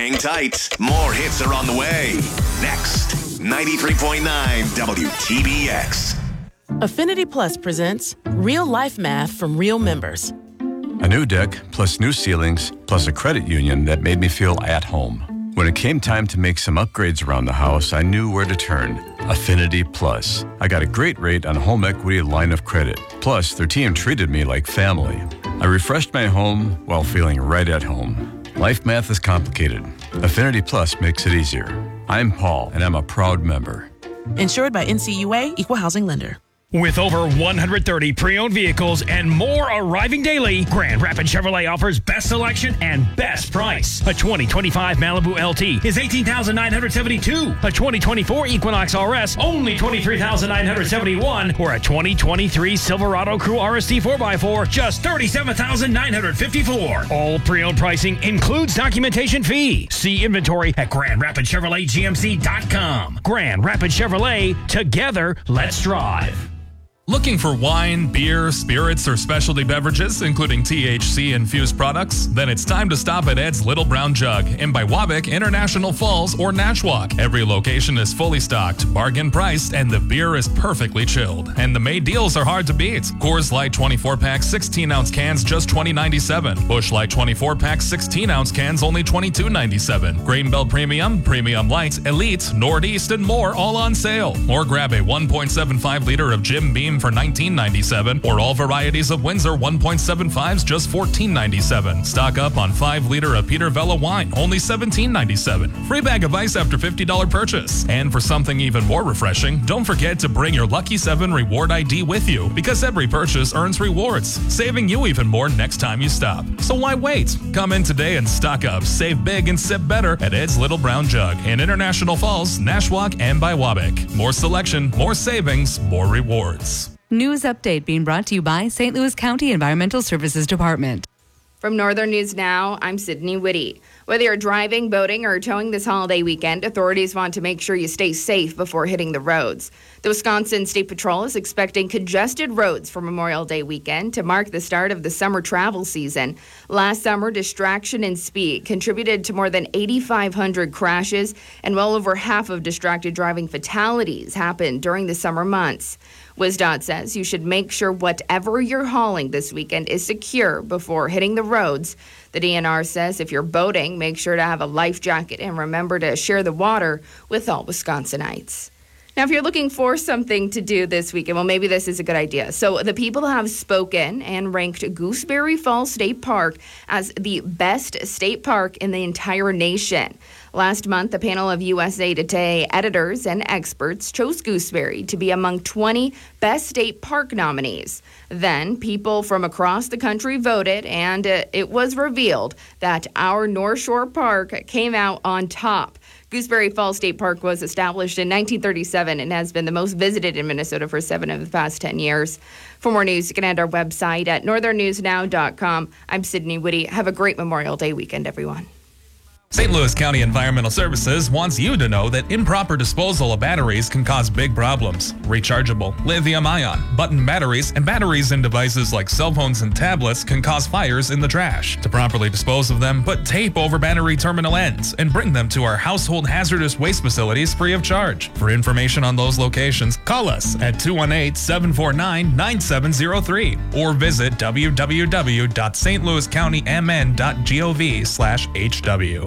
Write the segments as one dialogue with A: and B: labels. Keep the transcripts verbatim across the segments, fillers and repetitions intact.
A: Hang tight. More hits are on the way. Next, ninety-three point nine W T B X.
B: Affinity Plus presents Real Life Math from Real Members.
C: A new deck, plus new ceilings, plus a credit union that made me feel at home. When it came time to make some upgrades around the house, I knew where to turn. Affinity Plus. I got a great rate on a home equity line of credit. Plus, their team treated me like family. I refreshed my home while feeling right at home. Life math is complicated. Affinity Plus makes it easier. I'm Paul, and I'm a proud member.
B: Insured by N C U A, Equal Housing Lender.
D: With over one hundred thirty pre-owned vehicles and more arriving daily, Grand Rapids Chevrolet offers best selection and best price. A twenty twenty-five Malibu L T is eighteen thousand nine hundred seventy-two dollars. A twenty twenty-four Equinox R S, only twenty-three thousand nine hundred seventy-one dollars. Or a twenty twenty-three Silverado Crew R S T four by four, just thirty-seven thousand nine hundred fifty-four dollars. All pre-owned pricing includes documentation fee. See inventory at Grand Rapids Chevrolet G M C dot com. Grand Rapids Chevrolet, together, let's drive.
E: Looking for wine, beer, spirits, or specialty beverages, including T H C-infused products? Then it's time to stop at Ed's Little Brown Jug in Biwabik, International Falls, or Nashwauk. Every location is fully stocked, bargain priced, and the beer is perfectly chilled. And the May deals are hard to beat. Coors Light twenty-four pack sixteen ounce cans just twenty ninety-seven. Busch Light twenty-four pack sixteen ounce cans only twenty-two ninety-seven. Grain Belt Premium, Premium Light, Elite, Northeast, and more all on sale. Or grab a one point seven five liter of Jim Beam for nineteen ninety-seven, or all varieties of Windsor one point seven fives just fourteen ninety-seven. Stock up on five liter of Peter Vella wine, only seventeen ninety-seven. Free bag of ice after fifty dollars purchase. And for something even more refreshing, don't forget to bring your Lucky seven reward I D with you, because every purchase earns rewards, saving you even more next time you stop. So why wait? Come in today and stock up, save big, and sip better at Ed's Little Brown Jug in International Falls, Nashwauk, and Biwabik. More selection, more savings, more rewards.
F: News update being brought to you by Saint Louis County Environmental Services Department.
G: From Northern News Now, I'm Sydney Whitty. Whether you're driving, boating, or towing this holiday weekend, authorities want to make sure you stay safe before hitting the roads. The Wisconsin State Patrol is expecting congested roads for Memorial Day weekend to mark the start of the summer travel season. Last summer, distraction and speed contributed to more than eighty-five hundred crashes, and well over half of distracted driving fatalities happened during the summer months. WisDOT says you should make sure whatever you're hauling this weekend is secure before hitting the roads. The D N R says if you're boating, make sure to have a life jacket and remember to share the water with all Wisconsinites. Now, if you're looking for something to do this weekend, well, maybe this is a good idea. So the people have spoken and ranked Gooseberry Falls State Park as the best state park in the entire nation. Last month, a panel of U S A Today editors and experts chose Gooseberry to be among twenty best state park nominees. Then, people from across the country voted, and uh, it was revealed that our North Shore Park came out on top. Gooseberry Falls State Park was established in nineteen thirty-seven and has been the most visited in Minnesota for seven of the past ten years. For more news, you can add our website at northern news now dot com. I'm Sydney Whitty. Have a great Memorial Day weekend, everyone.
E: Saint Louis County Environmental Services wants you to know that improper disposal of batteries can cause big problems. Rechargeable, lithium-ion, button batteries, and batteries in devices like cell phones and tablets can cause fires in the trash. To properly dispose of them, put tape over battery terminal ends and bring them to our household hazardous waste facilities free of charge. For information on those locations, call us at two one eight, seven four nine, nine seven zero three or visit w w w dot s t louis county m n dot gov slash h w.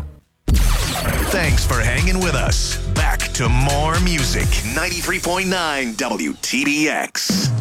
A: Thanks for hanging with us. Back to more music. ninety-three point nine W T B X.